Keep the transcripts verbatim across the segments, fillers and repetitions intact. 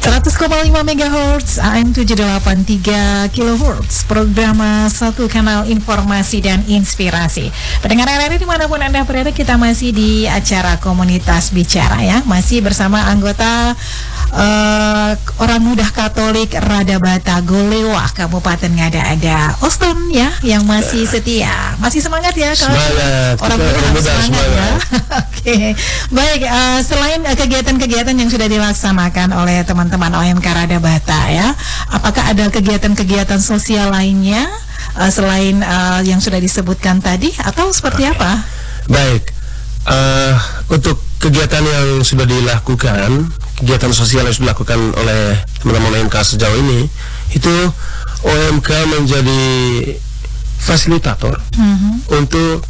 seratus koma lima megahertz A M tujuh delapan tiga kilohertz, program satu kanal informasi dan inspirasi. Pendengar R R I dimanapun Anda berada, kita masih di acara Komunitas Bicara ya, masih bersama anggota uh, orang muda Katolik Radabata Golewah Kabupaten Ngada Ada, Oston ya, yang masih setia, masih semangat ya kalau semangat. Orang muda harus semangat, semangat ya. Oke, okay. Baik. Uh, selain uh, kegiatan-kegiatan yang sudah dilaksanakan oleh teman-teman teman O M K Radabata ya, apakah ada kegiatan-kegiatan sosial lainnya uh, selain uh, yang sudah disebutkan tadi atau seperti okay. apa? Baik, uh, untuk kegiatan yang sudah dilakukan, kegiatan sosial yang sudah dilakukan oleh teman-teman O M K sejauh ini, itu O M K menjadi fasilitator mm-hmm. untuk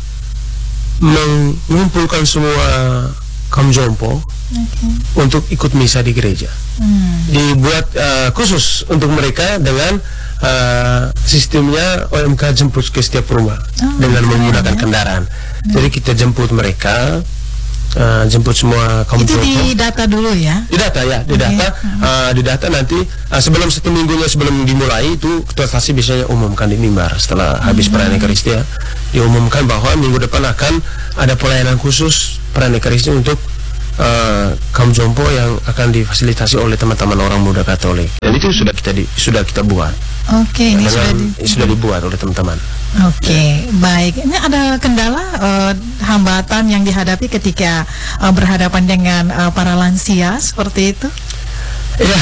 mengumpulkan semua kaum jompo okay. untuk ikut misa di gereja. Hmm. Dibuat uh, khusus untuk mereka dengan uh, sistemnya O M K jemput ke setiap rumah oh, dengan menggunakan ya. kendaraan. Hmm. Jadi kita jemput mereka, uh, jemput semua kaum itu jompo. Itu di data dulu ya? Di data ya, di okay. data, hmm. uh, di data nanti uh, sebelum satu minggunya sebelum dimulai itu ketua stasi biasanya umumkan di mimbar setelah hmm. habis perayaan Eucharistia, diumumkan bahwa minggu depan akan ada pelayanan khusus perayaan Eucharistia untuk Uh, kaum jompo yang akan difasilitasi oleh teman-teman orang muda Katolik, dan itu sudah kita di, sudah kita buat. Oke, okay, ini sudah, di... sudah dibuat oleh teman-teman. Oke, okay, ya. Baik. Ini ada kendala uh, hambatan yang dihadapi ketika uh, berhadapan dengan uh, para lansia seperti itu? Ya,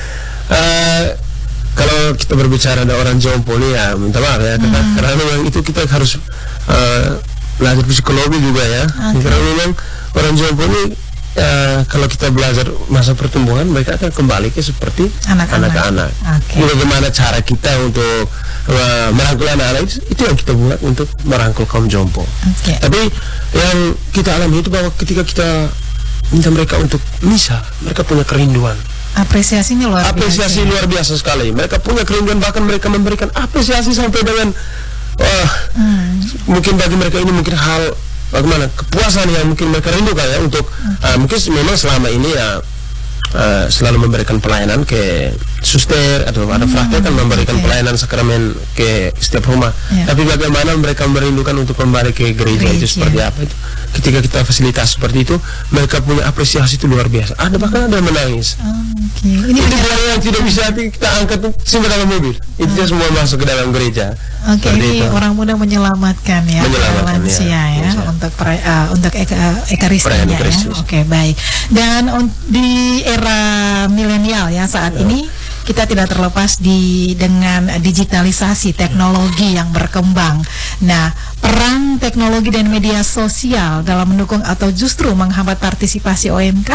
uh, kalau kita berbicara ada orang jompo nih ya, minta maaf ya, hmm. karena, karena memang itu kita harus uh, belajar psikologi juga ya, okay. karena memang orang jompo ini Uh, kalau kita belajar masa pertumbuhan, mereka akan kembali ke seperti anak-anak. Okay. Bagaimana cara kita untuk uh, merangkul anak-anak itu, itu yang kita buat untuk merangkul kaum jompo. Okay. Tapi yang kita alami itu bahwa ketika kita minta mereka untuk misa, mereka punya kerinduan. Apresiasinya luar biasa. Apresiasi luar biasa sekali. Mereka punya kerinduan, bahkan mereka memberikan apresiasi sampai dengan wah, hmm. mungkin bagi mereka ini mungkin hal bagaimana kepuasan yang mungkin mereka rindukan ya untuk okay. uh, mungkin memang selama ini ya uh, selalu memberikan pelayanan ke suster atau ada praktek kan memberikan okay. pelayanan sakramen ke setiap rumah, yeah. tapi bagaimana mereka merindukan untuk kembali ke gereja, gereja. Itu seperti apa itu ketika kita fasilitas seperti itu, mereka punya apresiasi itu luar biasa. Ada bahkan ada yang menangis. Oh, okay. Ini itu barang yang tidak bisa kita angkat simpan dalam mobil. Itu oh. semua masuk ke dalam gereja. Oke, okay, ini itu. Orang muda menyelamatkan ya, menyelamatkan, lansia ya, ya, ya untuk pra, uh, untuk eka, uh, ekaristinya ya. Oke, okay, baik. Dan on, di era milenial ya saat ya. ini kita tidak terlepas di dengan digitalisasi teknologi yang berkembang. Nah, peran teknologi dan media sosial dalam mendukung atau justru menghambat partisipasi O M K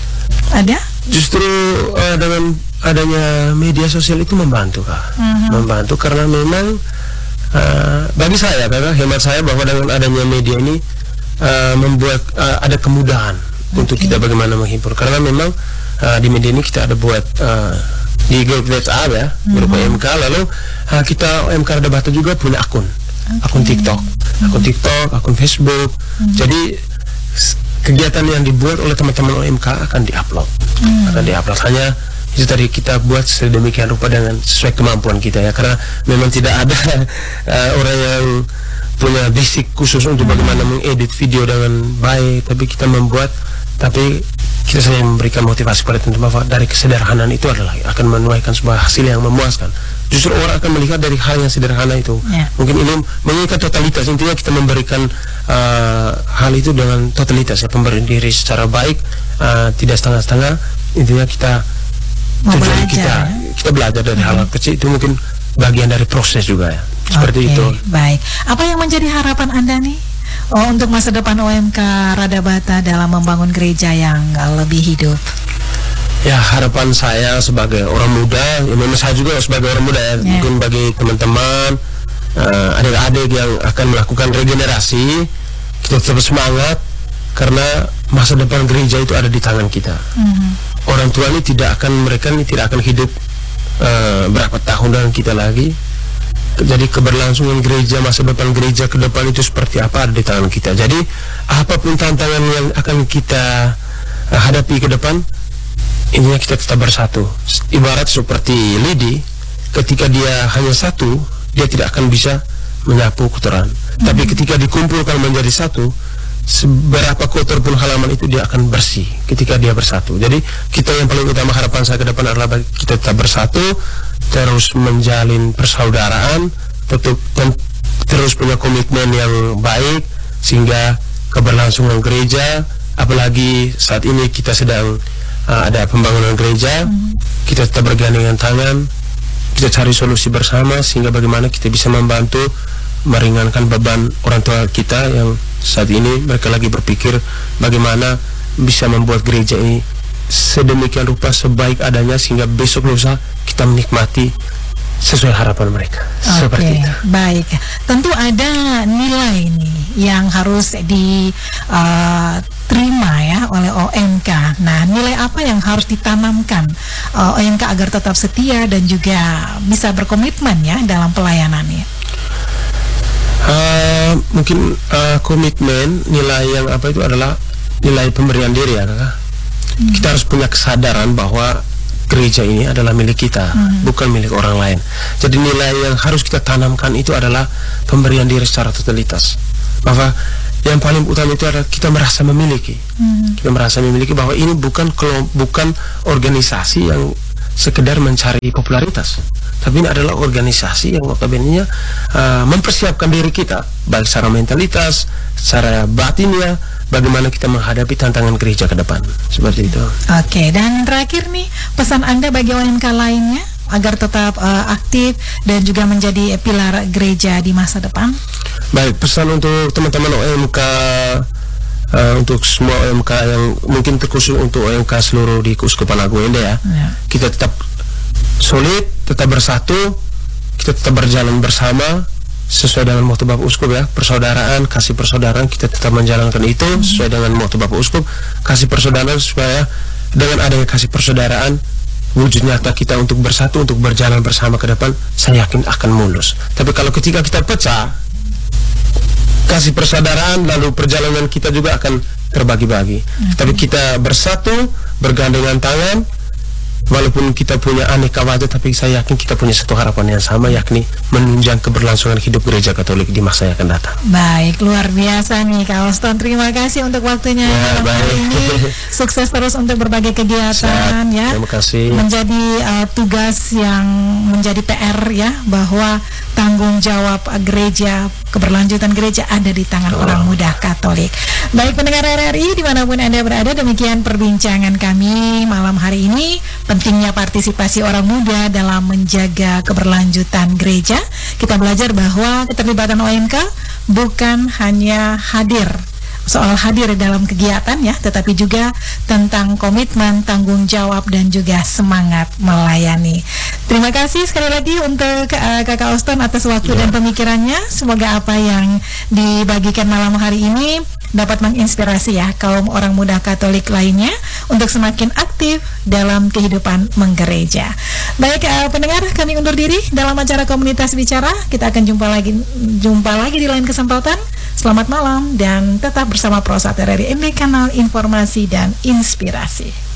ada? Justru uh, dengan adanya media sosial itu membantu kak, uh-huh. membantu karena memang uh, bagi saya, karena hemat saya bahwa dengan adanya media ini uh, membuat uh, ada kemudahan okay. untuk kita bagaimana menghibur. Karena memang uh, di media ini kita ada buat uh, di grup WhatsApp ya, grup mm-hmm. O M K, lalu uh, kita O M K Radabata juga punya akun, okay. akun TikTok, mm-hmm. akun TikTok, akun Facebook. Mm-hmm. Jadi kegiatan yang dibuat oleh teman-teman O M K akan diupload, mm-hmm. akan diupload. Hanya itu tadi kita buat sedemikian rupa dengan sesuai kemampuan kita ya, karena memang tidak ada uh, orang yang punya basic khusus untuk mm-hmm. bagaimana mengedit video dengan baik, tapi kita membuat, tapi kita saja memberikan motivasi pada teman-teman bahwa dari kesederhanaan itu adalah akan menuaikan sebuah hasil yang memuaskan. Justru orang akan melihat dari hal yang sederhana itu. Yeah. Mungkin ini mengingat totalitas, intinya kita memberikan uh, hal itu dengan totalitas ya, pemberian diri secara baik, uh, tidak setengah-setengah. Intinya kita tujuan kita ya? kita belajar dari mm-hmm. hal kecil itu mungkin bagian dari proses juga ya. Seperti okay, itu. Baik. Apa yang menjadi harapan Anda nih? Oh, untuk masa depan O M K Radabata dalam membangun gereja yang lebih hidup. Ya, harapan saya sebagai orang muda, ya memang saya juga sebagai orang muda ya, yeah. mungkin bagi teman-teman uh, adik-adik yang akan melakukan regenerasi, kita tetap semangat karena masa depan gereja itu ada di tangan kita. Mm-hmm. Orang tua ini tidak akan, mereka ini tidak akan hidup uh, berapa tahun dengan kita lagi. Jadi keberlangsungan gereja, masa depan gereja ke depan itu seperti apa ada di tangan kita. Jadi apapun tantangan yang akan kita uh, hadapi ke depan, intinya kita tetap bersatu. Ibarat seperti lidi, ketika dia hanya satu, dia tidak akan bisa menyapu kotoran. Mm-hmm. Tapi ketika dikumpulkan menjadi satu, seberapa kotor pun halaman itu dia akan bersih ketika dia bersatu. Jadi kita yang paling utama, harapan saya ke depan adalah kita tetap bersatu, terus menjalin persaudaraan, tetap dan terus punya komitmen yang baik sehingga keberlangsungan gereja, apalagi saat ini kita sedang uh, ada pembangunan gereja, hmm. kita tetap bergandengan tangan, kita cari solusi bersama sehingga bagaimana kita bisa membantu meringankan beban orang tua kita yang saat ini mereka lagi berpikir bagaimana bisa membuat gereja ini sedemikian rupa sebaik adanya sehingga besok lusa kita menikmati sesuai harapan mereka. Oke, seperti itu. Baik. Tentu ada nilai nih yang harus diterima uh, ya oleh O M K. Nah, nilai apa yang harus ditanamkan uh, O M K agar tetap setia dan juga bisa berkomitmen ya dalam pelayanannya? Uh, mungkin uh, komitmen, nilai yang apa itu adalah nilai pemberian diri ya, Kakak. Hmm. Kita harus punya kesadaran bahwa gereja ini adalah milik kita, hmm. bukan milik orang lain. Jadi nilai yang harus kita tanamkan itu adalah pemberian diri secara totalitas. Bahwa yang paling utama itu adalah kita merasa memiliki. Hmm. Kita merasa memiliki bahwa ini bukan bukan organisasi yang sekedar mencari popularitas, tapi ini adalah organisasi yang notabene uh, mempersiapkan diri kita baik secara mentalitas, secara batinnya, bagaimana kita menghadapi tantangan gereja ke depan, seperti itu. Oke, dan terakhir nih, pesan Anda bagi O M K lainnya agar tetap uh, aktif dan juga menjadi pilar gereja di masa depan? Baik, pesan untuk teman-teman O M K, uh, untuk semua O M K yang mungkin terkhusus untuk O M K seluruh di Keuskupan Agung Ende ya, ya. Kita tetap solid, tetap bersatu, kita tetap berjalan bersama sesuai dengan moto Bapak Uskup ya, persaudaraan, kasih persaudaraan, kita tetap menjalankan itu hmm. sesuai dengan moto Bapak Uskup, kasih persaudaraan, supaya dengan adanya kasih persaudaraan wujud nyata kita untuk bersatu, untuk berjalan bersama ke depan, saya yakin akan mulus. Tapi kalau ketika kita pecah, kasih persaudaraan lalu perjalanan kita juga akan terbagi-bagi. Hmm. Tapi kita bersatu, bergandengan tangan, walaupun kita punya aneka wajah, tapi saya yakin kita punya satu harapan yang sama, yakni menunjang keberlangsungan hidup gereja Katolik di masa yang akan datang. Baik, luar biasa nih Kak Auston. Terima kasih untuk waktunya ya, malam hari ini. Sukses terus untuk berbagai kegiatan. Siap, ya. Terima kasih. Menjadi uh, tugas yang menjadi P R ya, bahwa tanggung jawab gereja, keberlanjutan gereja ada di tangan oh. orang muda Katolik. Baik pendengar R R I dimanapun Anda berada, demikian perbincangan kami malam hari ini. Pentingnya partisipasi orang muda dalam menjaga keberlanjutan gereja. Kita belajar bahwa keterlibatan O M K bukan hanya hadir, soal hadir dalam kegiatan ya, tetapi juga tentang komitmen, tanggung jawab, dan juga semangat melayani. Terima kasih sekali lagi untuk uh, Kakak Auston atas waktu ya. dan pemikirannya. Semoga apa yang dibagikan malam hari ini dapat menginspirasi ya kaum orang muda Katolik lainnya untuk semakin aktif dalam kehidupan menggereja. Baik uh, pendengar, kami undur diri dalam acara Komunitas Bicara. Kita akan jumpa lagi jumpa lagi di lain kesempatan. Selamat malam dan tetap bersama Prosat R R I Ende, kanal informasi dan inspirasi.